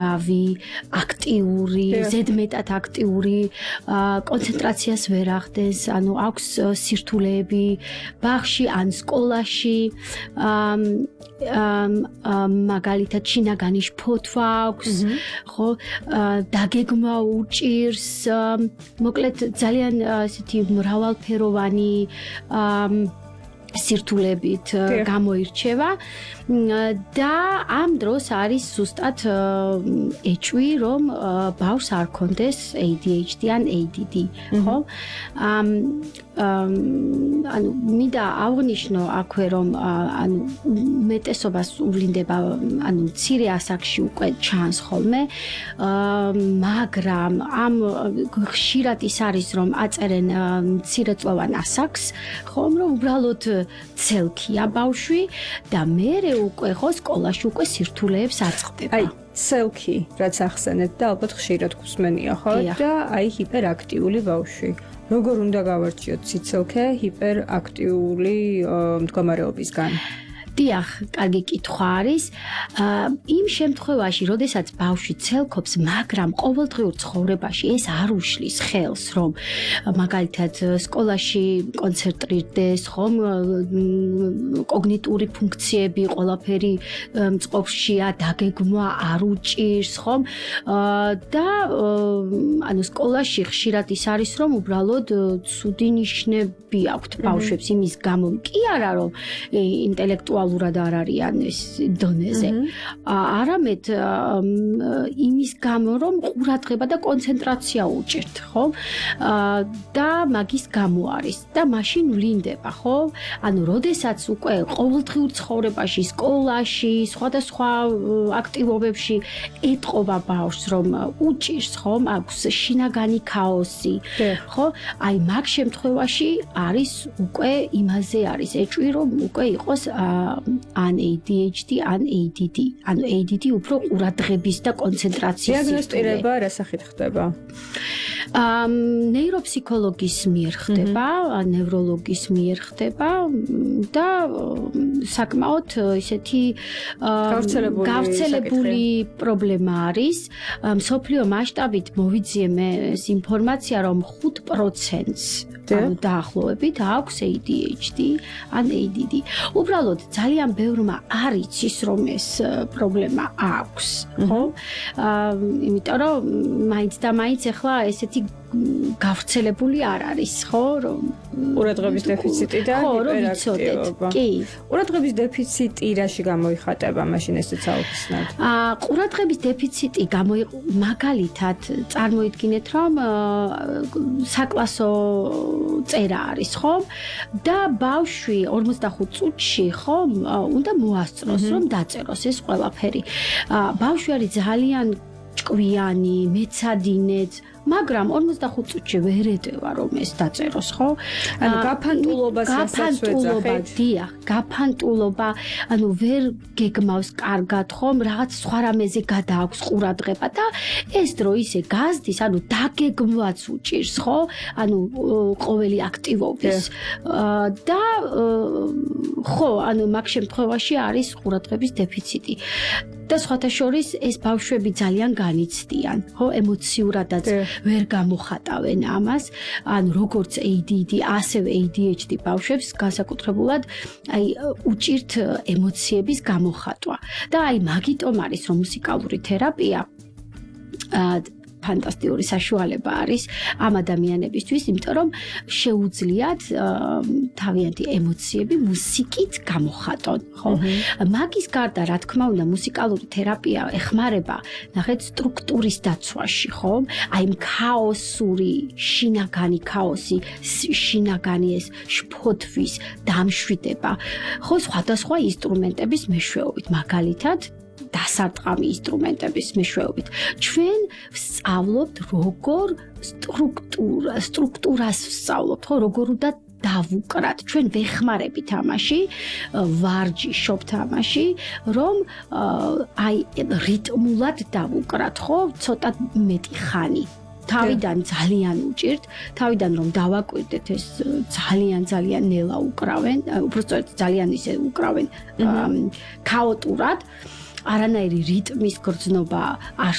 აქტიური, ზედმეტად აქტიური, კონცენტრაციას ვერ ახდენს, ანუ აქვს სირთულეები ბაღში ან სკოლაში, მაგალითად შინაგანი შფოთვა აქვს, ხო, დაგეგმვა უჭირს, მოკლედ ძალიან ესეთი მრავალფეროვანი სირთულებით გამოირჩევა და ამ დროს არის ზუსტად ეჭვი, რომ ბავშვს არ ქონდეს ADHD ან ADD, ხო? ანუ მინდა აღვნიშნო აქვე, რომ ანუ უმეტესობას უვლინდება, ანუ მცირე ასაკში უკვე ჩანს ხოლმე, მაგრამ ამ ხშირად ის არის, რომ აწერენ მცირეწლოვან ასაკს, ხომ, რომ უბრალოდ ცელქია ბავშვი და მერე უკვე ხო სკოლაში უკვე სირთულეებს აწყდება. აი, ცელქი, რაც ახსენეთ და ალბათ ხშირად გусმენია, ხო? და აი ჰიპერაქტიული ბავშვი. როგორ უნდა გავარჩიოთ ციცელქე ჰიპერაქტიული მდგომარეობისგან? დიახ, კარგი კითხვა არის. იმ შემთხვევაში, როდესაც ბავშვი ცელქობს, მაგრამ ყოველდღიურ ცხოვრებაში ეს არ უშლის ხელს, რომ მაგალითად სკოლაში კონცენტრირდეს, ხომ, კოგნიტური ფუნქციები, ყველაფერი მწყობრშია, დაგეგმვა არ უჭირს, ხომ? და ანუ სკოლაში ხშირად ის არის, რომ უბრალოდ ცუდი ნიშნები აქვთ ბავშვებს იმის გამო, კი არა, რომ ინტელექტუალურად არ არიან ეს დონეზე. არამედ იმის გამო, რომ ყურადღება და კონცენტრაცია უჭირთ, ხო? და მაგის გამო არის და მაშინ ვლინდება, ხო? ანუ როდესაც უკვე ყოველდღიურ ცხოვრებაში, სკოლაში, სხვადასხვა აქტივობებში ეტყობა ბავშვს, რომ უჭირს, ხო? აქვს შინაგანი ქაოსი, ხო? აი მაგ შემთხვევაში არის უკვე იმაზე არის ეჭვი, რომ უკვე იყოს ან ADHD, ან ADD. ანუ ADD უფრო ყურადღების და კონცენტრაციის დიაგნოსტირება რა სახით ხდება? ნეიროფსიქოლოგის მიერ ხდება, ნევროლოგის მიერ ხდება და საკმაოდ ისეთი გავრცელებული პრობლემა არის. მსოფლიო მასშტაბით მოვიძიე მე ეს ინფორმაცია, რომ 5%-ს ანუ დაახლოებით აქვს ADHD ან ADD. უბრალოდ ძალიან ბევრმა არ იცის, რომ ეს პრობლემა აქვს, ხო? იმიტომ რომ მაინც და მაინც ახლა ესეთი გავრცელებული არ არის, ხო, რომ ყურადღების დეფიციტი და ჰიპერაქტივობა. კი. ყურადღების დეფიციტი რაში გამოიხატება, მაშინ ესეც აუხსნათ? ყურადღების დეფიციტი მაგალითად წარმოიდგინეთ, რომ საკლასო წერა არის, ხო? და ბავშვი 45 წუთში, ხო, უნდა მოასწროს, რომ დაწეროს ეს ყველაფერი. ბავშვი არის ძალიან ჭკვიანი, მეცადინეც, მაგრამ 45 წუთში ვერ ეტევა რომ ეს დაწეროს, ხო? ანუ გაფანტულობას გაფანტულობა, დიახ, გაფანტულობა, ანუ ვერ გეგმავს კარგად, ხომ, რაღაც სხვა რამეზე გადააქვს ყურადღება და ეს დრო ისე გაზდის, ანუ დაგეგმვაც უჭირს, ხო? ანუ ყოველი აქტივობის და ხო, ანუ მაგ შემთხვევაში არის ყურადღების დეფიციტი. და სხვათა შორის ეს ბავშვები ძალიან განიცდიან, ხო, ემოციურადაც ვერ გამოხატავენ ამას, ან როგორც ADD, ასევე ADHD ბავშვებს განსაკუთრებულად აი უჭირთ ემოციების გამოხატვა. და აი მაგიტომ არის, რომ მუსიკალური თერაპია ფანტასტიკური საშუალება არის ამ ადამიანებისთვის, იმიტომ რომ შეუძლიათ თავიანთი ემოციები მუსიკით გამოხატონ, ხო? მაგის გარდა, რა თქმა უნდა, მუსიკალური თერაპია ეხმარება ნახეთ სტრუქტურის დაცვაში, ხო? აი ქაოსური, შინაგანი ქაოსი, შინაგანი ეს შფოთვის დამშვიდება, ხო, სხვადასხვა ინსტრუმენტების მეშვეობით, მაგალითად დასარტყამი ინსტრუმენტების მეშვეობით. ჩვენ ვსწავლობთ როგორ სტრუქტურას ვსწავლობთ, ხო, როგორ უნდა დავუკრათ. ჩვენ ვეხმარებით ამაში, ვარჯიშობთ ამაში, რომ აი რიტმულად დავუკრათ, ხო, ცოტა მეტი ხანი. თავიდან ძალიან უჭირთ, თავიდან რომ დავაკვირდეთ ეს ძალიან ნელა უკრავენ, უბრალოდ ძალიან ისე უკრავენ ქაოტურად. არანაირი რიტმის გრძნობა არ